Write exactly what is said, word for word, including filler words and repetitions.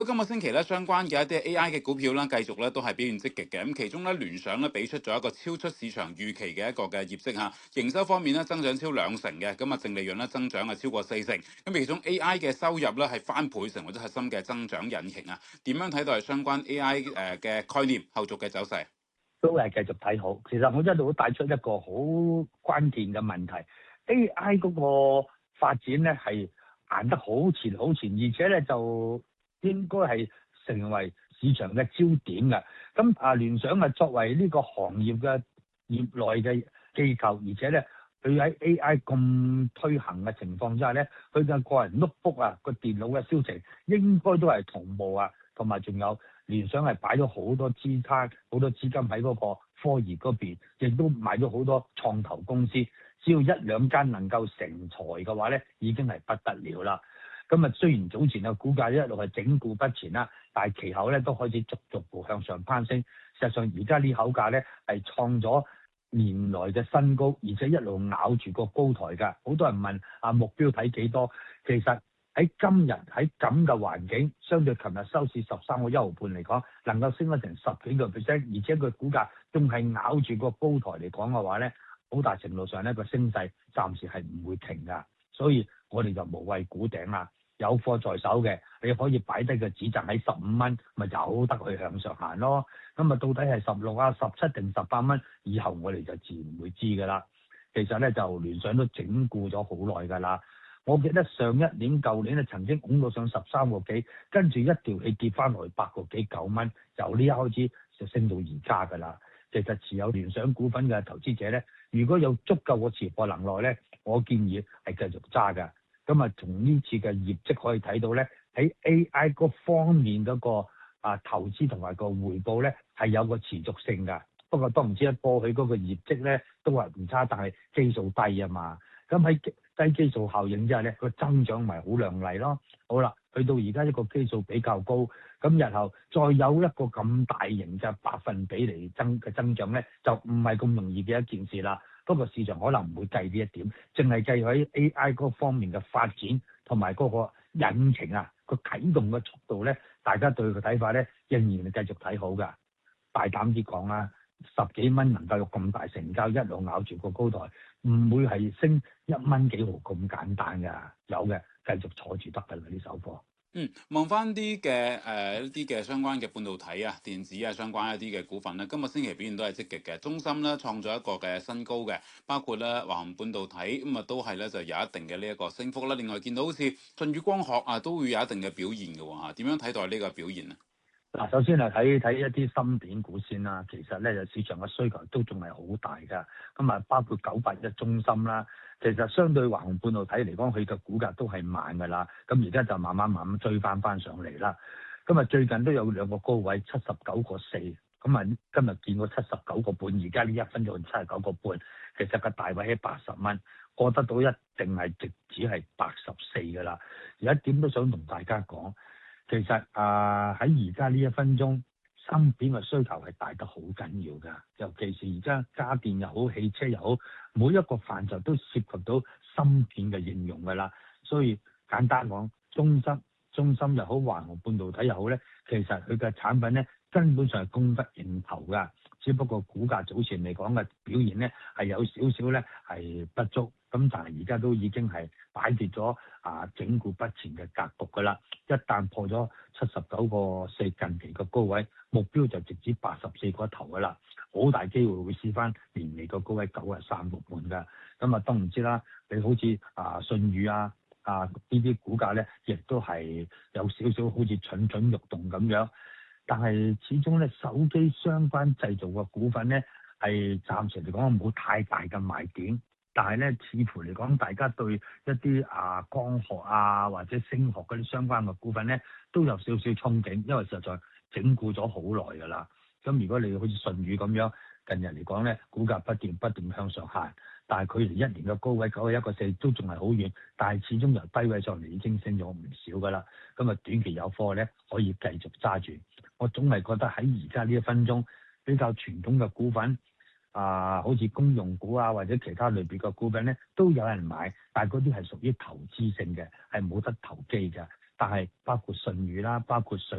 今個星期咧，相關嘅一啲 A I 嘅股票啦，繼續咧都係表現積極嘅。咁其中咧，聯想咧俾出咗一個超出市場預期嘅一個嘅業績嚇，營收方面咧增長超兩成嘅，咁啊淨利潤咧增長係超過四成。咁其中 A I 嘅收入咧係翻倍成為咗核心嘅增長引擎啊。點樣睇到係相關 A I 誒嘅概念後續嘅走勢？ 都係繼續睇好。其實我一路都帶出一個好關鍵嘅問題，A I 嗰個發展咧係行得好前好前，而且咧就應該係成為市場嘅焦點嘅。咁啊，聯想啊作為呢個行業嘅業內嘅機構，而且咧佢喺 A I 咁推行嘅情況之下咧，佢嘅個人 notebook 啊個電腦嘅銷情應該都係同步啊，同埋仲有。聯想係擺咗好多資產、好多資金喺嗰個科研嗰邊，亦都買咗好多創投公司。只要一兩間能夠成才嘅話咧，已經係不得了啦。咁啊，雖然早前嘅股價一路係整固不前啦，但係其後咧都開始逐逐步向上攀升。事實上，而家呢口價咧係創咗年來嘅新高，而且一路咬住個高台㗎。好多人問啊，目標睇幾多？其實喺今日喺咁嘅環境，相對琴日收市十三個一毫半嚟講，能夠升咗成十幾個 percent，而且佢股價仲係咬住個高台嚟講嘅話咧，好大程度上咧個升勢暫時係唔會停㗎。所以我哋就無謂估頂啦，有貨在手嘅，你可以擺低個止賺喺十五蚊，咪由得去向上行咯。咁啊，到底係十六啊、十七定十八蚊？以後我哋就自然會知㗎啦。其實咧就聯想都整固咗好耐㗎啦。我記得上一年、舊年咧曾經拱到上十三個幾，跟住一條氣跌翻落去八個幾九蚊，由呢一開始就升到而家㗎啦。其實持有聯想股份嘅投資者咧，如果有足夠嘅持貨能耐咧，我建議係繼續揸㗎。咁啊，從呢次嘅業績可以睇到咧，喺 A I 嗰方面嗰個啊投資同埋個回報咧係有個持續性㗎。不過都唔知一過去嗰個業績咧都話唔差，但係基數低啊嘛。咁喺低基數效應之下咧，個增長咪好亮麗咯。好啦，去到而家一個基數比較高，咁日後再有一個咁大型嘅百分比嚟增嘅增長咧，就唔係咁容易嘅一件事啦。不過市場可能唔會計呢一點，淨係計喺 A I 嗰方面嘅發展同埋嗰個引擎啊個啟動嘅速度咧，大家對佢睇法咧仍然係繼續睇好㗎。大膽啲講啦，十幾蚊能夠有咁大成交，一路咬住個高台，唔會係升一蚊幾毫咁簡單㗎。有嘅繼續坐住得㗎啦，呢手貨。 嗯，望翻啲嘅誒一啲嘅相關嘅半導體啊、電子啊相關一啲嘅股份咧，今個星期表現都係積極嘅。中芯咧創咗一個嘅新高嘅，包括咧華虹半導體咁啊都係咧就有一定嘅呢一個升幅啦。另外見到好似舜宇光學啊都會有一定嘅表現嘅喎嚇，點樣睇待呢個表現啊？ 嗱，首先係睇睇一啲芯片股先啦。其實咧，就市場嘅需求都仲係好大㗎。咁啊，包括九八一中芯啦，其實相對華虹半導體嚟講，佢嘅股價都係慢㗎啦。咁而家就慢慢慢慢追翻翻上嚟啦。咁啊，最近都有兩個高位，七十九個四。咁啊，今日見過七十九個半，而家呢一分鐘七十九個半。其實個大位喺八十蚊，過得到一定係直指係八十四㗎啦。有一點都想同大家講。其實啊，喺而家呢一分鐘，芯片嘅需求係大得好緊要㗎。尤其是而家家電又好，汽車又好，每一個範疇都涉及到芯片嘅應用㗎啦。所以簡單講，中芯、中芯又好，華虹半導體又好咧，其實佢嘅產品咧根本上係供不應求㗎。只不過股價早前嚟講嘅表現咧係有少少咧係不足。咁但係而家都已經係擺脫咗啊整固不前嘅格局㗎啦！一旦破咗七十九個四近期嘅高位，目標就直指八十四個頭㗎啦，好大機會會試翻年嚟個高位九啊三個半㗎。咁啊都唔知啦，你好似啊舜宇啊啊呢啲股價咧，亦都係有少少好似蠢蠢欲動咁樣。但係始終咧，手機相關製造嘅股份咧，係暫時嚟講冇太大嘅賣點。但係咧，似乎嚟講，大家對一啲啊光學啊或者聲學嗰啲相關嘅股份咧，都有少少憧憬，因為實在整固咗好耐㗎啦。咁如果你好似舜宇咁樣，近日嚟講咧，股價不斷不斷向上行，但係佢離一年嘅高位九啊一個四都仲係好遠，但係始終由低位上嚟已經升咗唔少㗎啦。咁啊，短期有貨咧，可以繼續揸住。我總係覺得喺而家呢一分鐘比較傳統嘅股份。啊，好似公用股啊，或者其他類別嘅股份咧，都有人買，但係嗰啲係屬於投資性嘅，係冇得投機嘅。 但係包括舜宇啦，包括瑞